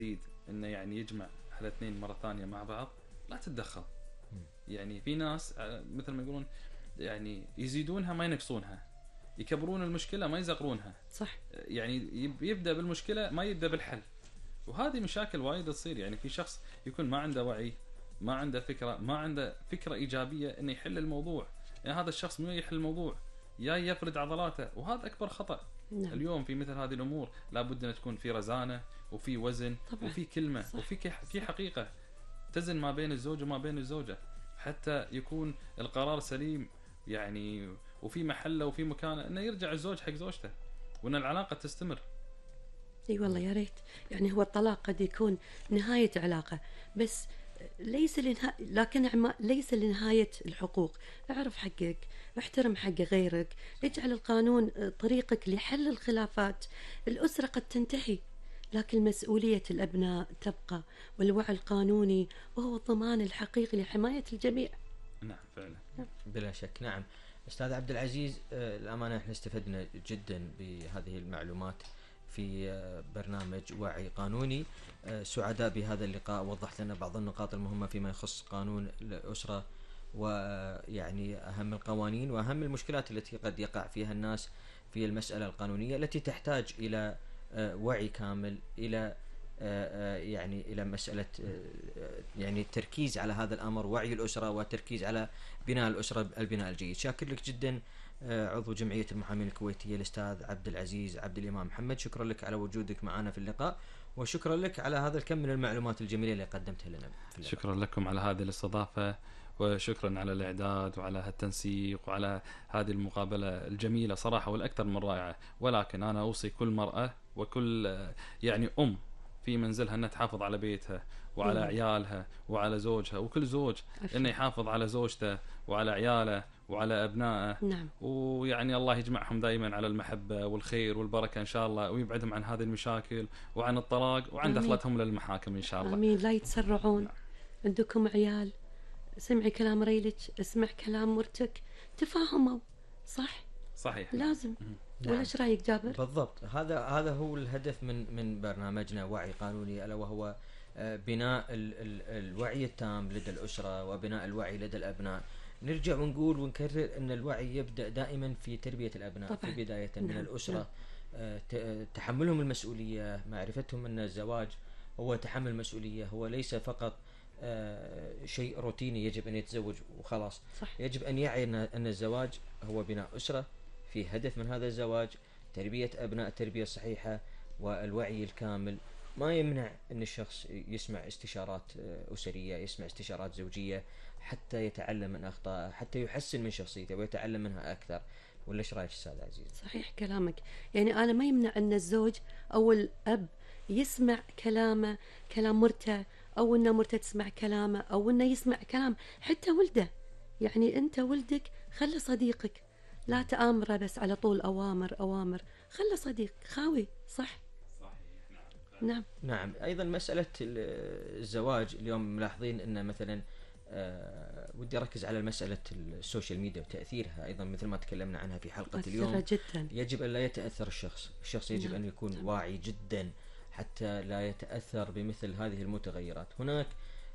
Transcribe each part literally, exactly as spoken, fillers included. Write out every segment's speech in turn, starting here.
انه يعني يجمع هالاثنين مره ثانيه مع بعض، لا تتدخل. يعني في ناس مثل ما يقولون يعني يزيدونها ما ينقصونها، يكبرون المشكله ما يصغرونها. صح. يعني يبدا بالمشكله ما يبدا بالحل، وهذه مشاكل وايد تصير. يعني في شخص يكون ما عنده وعي، ما عنده فكره، ما عنده فكره ايجابيه انه يحل الموضوع. يعني هذا الشخص مو يحل الموضوع، يا يفرد عضلاته، وهذا اكبر خطا. نعم. اليوم في مثل هذه الامور لابد ان تكون في رزانه وفي وزن طبعا. وفي كلمه صح. وفي في حقيقه تزن ما بين الزوج وما بين الزوجه، حتى يكون القرار سليم. يعني وفي محله وفي مكانه انه يرجع الزوج حق زوجته، وان العلاقه تستمر. اي والله يا ريت. يعني هو الطلاق قد يكون نهايه علاقه، بس ليس لنها... لكن ليس لنهايه الحقوق. اعرف حقك، احترم حق غيرك، اجعل القانون طريقك لحل الخلافات. الاسره قد تنتهي، لكن مسؤوليه الابناء تبقى، والوعي القانوني وهو الضمان الحقيقي لحمايه الجميع. نعم فعلا. بلا شك. نعم أستاذ عبد العزيز، الأمانة احنا استفدنا جدا بهذه المعلومات في برنامج وعي قانوني. سعداء بهذا اللقاء، وضحت لنا بعض النقاط المهمة فيما يخص قانون الأسرة، ويعني أهم القوانين وأهم المشكلات التي قد يقع فيها الناس في المسألة القانونية، التي تحتاج إلى وعي كامل، إلى يعني إلى مسألة يعني التركيز على هذا الأمر، وعي الأسرة والتركيز على بناء الأسرة، البناء الجيد. شاكر لك جدا عضو جمعية المحامين الكويتية الأستاذ عبد العزيز عبد الإمام محمد، شكرا لك على وجودك معنا في اللقاء، وشكرا لك على هذا الكم من المعلومات الجميلة اللي قدمتها لنا في اللقاء. شكرا لكم على هذه الاستضافة، وشكرا على الإعداد وعلى هالتنسيق وعلى هذه المقابلة الجميلة صراحة والأكثر من رائعة. ولكن أنا أوصي كل مرأة وكل يعني أم في منزلها أنها تحافظ على بيتها وعلى مم. عيالها وعلى زوجها، وكل زوج أنه يحافظ على زوجته وعلى عياله وعلى أبنائه. نعم. ويعني الله يجمعهم دائما على المحبة والخير والبركة إن شاء الله، ويبعدهم عن هذه المشاكل وعن الطلاق وعن آمين. دخلتهم للمحاكم إن شاء الله. آمين. لا يتسرعون. نعم. عندكم عيال، سمعي كلام ريلك، اسمع كلام مرتك، تفاهموا. صح. صحيح. لازم. نعم. ولا ايش رايك جابر؟ بالضبط، هذا هذا هو الهدف من من برنامجنا وعي قانوني، الا وهو بناء ال ال الوعي التام لدى الاسره وبناء الوعي لدى الابناء. نرجع ونقول ونكرر ان الوعي يبدا دائما في تربيه الابناء. طبعا. في بدايه من نعم. الاسره. نعم. تحملهم المسؤوليه، معرفتهم ان الزواج هو تحمل مسؤوليه، هو ليس فقط شيء روتيني يجب ان يتزوج وخلاص. صح. يجب ان يعي ان الزواج هو بناء اسره، في هدف من هذا الزواج تربية أبناء التربية الصحيحة والوعي الكامل. ما يمنع أن الشخص يسمع استشارات أسرية، يسمع استشارات زوجية، حتى يتعلم من أخطائه، حتى يحسن من شخصيته ويتعلم منها أكثر. ولا إيش رأيك أستاذ عزيز؟ صحيح كلامك. يعني أنا ما يمنع أن الزوج أو الأب يسمع كلامه، كلام مرته، أو أن مرته تسمع كلامه، أو أنه يسمع كلام حتى ولده. يعني أنت ولدك خلي صديقك، لا تآمره بس على طول أوامر أوامر، خلي صديق خاوي. صح. صحيح. نعم. نعم. نعم. أيضا مسألة الزواج اليوم ملاحظين أن مثلا آه ودي أركز على مسألة السوشيال ميديا وتأثيرها أيضا، مثل ما تكلمنا عنها في حلقة اليوم. جدا. يجب أن لا يتأثر الشخص الشخص يجب. نعم. أن يكون. نعم. واعي جدا حتى لا يتأثر بمثل هذه المتغيرات. هناك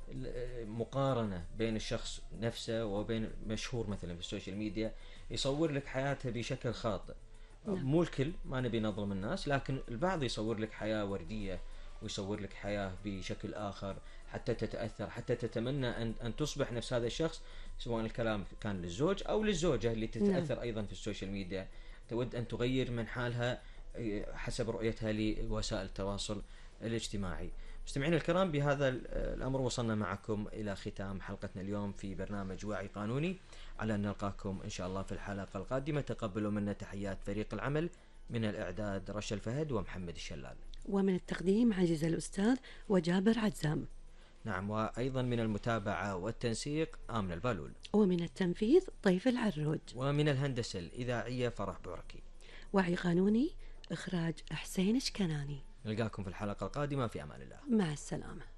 مقارنة بين الشخص نفسه وبين مشهور مثلا في السوشيال ميديا يصور لك حياته بشكل خاطئ. نعم. مو الكل، ما نبي نظلم الناس، لكن البعض يصور لك حياة وردية ويصور لك حياة بشكل آخر حتى تتأثر، حتى تتمنى أن أن تصبح نفس هذا الشخص، سواء الكلام كان للزوج أو للزوجة اللي تتأثر. نعم. أيضا في السوشيال ميديا تود أن تغير من حالها حسب رؤيتها لوسائل التواصل الاجتماعي. مستمعين الكرام، بهذا الأمر وصلنا معكم إلى ختام حلقتنا اليوم في برنامج وعي قانوني. على أن نلقاكم إن شاء الله في الحلقة القادمة. تقبلوا منا تحيات فريق العمل، من الإعداد رشا الفهد ومحمد الشلال، ومن التقديم عزيز الأستاذ وجابر عزام. نعم. وأيضا من المتابعة والتنسيق آمن البالول، ومن التنفيذ طيف العروج، ومن الهندسة الإذاعية فرح بوركي. وعي قانوني إخراج حسين شكناني. نلقاكم في الحلقة القادمة، في أمان الله. مع السلامة.